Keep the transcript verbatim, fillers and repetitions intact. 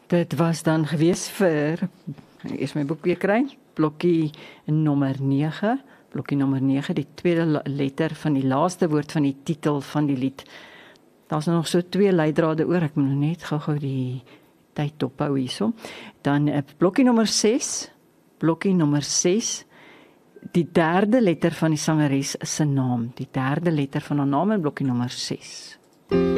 Dit was dan gewees vir, eers my boek weer kry, blokkie nommer nege, blokkie nommer nege, die tweede letter van die laaste woord van die titel van die lied. Daar's nog so twee leidrade oor, ek moet nou net gou-gou die tyd ophou hierso. Dan uh, blokkie nommer ses, blokkie nommer ses, die derde letter van die sangeres se naam, die derde letter van haar naam in blokkie nommer ses.